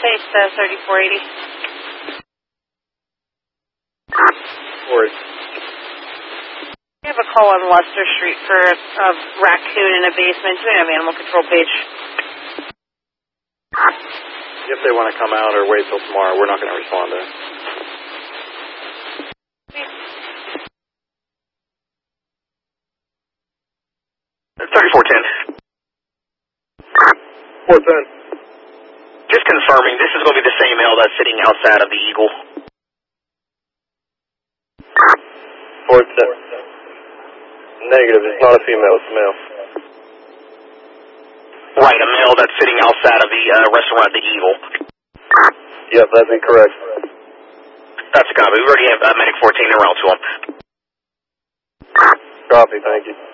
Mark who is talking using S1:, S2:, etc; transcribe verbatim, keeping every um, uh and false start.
S1: Face uh, thirty-four eighty.
S2: Forward.
S1: We have a call on Leicester Street for a, a raccoon in a basement. Do we have animal control page?
S2: If they want to come out or wait till tomorrow, we're not going to respond to it.
S3: thirty-four ten.
S2: four ten.
S3: Just confirming, this is going to be the same male that's sitting outside of the Eagle.
S2: four ten. Negative, it's not a female, it's a male.
S3: Right, a male that's sitting outside of the uh, restaurant, the Eagle.
S2: Yep, that'd be correct.
S3: That's a copy. We already have uh, Medic fourteen around to him.
S2: Copy, thank you.